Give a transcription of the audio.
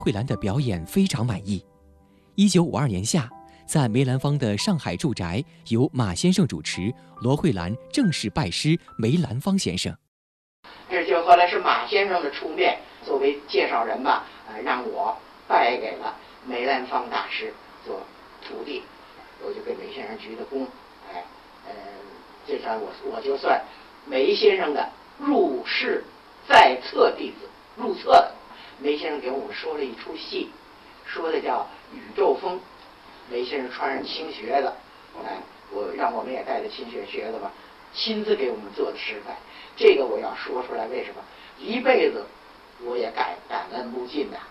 慧兰的表演非常满意。1952年夏，在梅兰芳的上海住宅，由马先生主持，罗慧兰正式拜师梅兰芳先生。 这就后来是马先生的出面作为介绍人吧，让我拜给了梅兰芳大师做徒弟，我就给梅先生鞠的躬，这算我就算梅先生的入室在册弟子，入册的。梅先生给我们说了一出戏，说的叫《宇宙风》。梅先生穿上青靴子，让我们也带着青靴子吧，亲自给我们做的示范。这个我要说出来，为什么？一辈子我也感恩不尽的。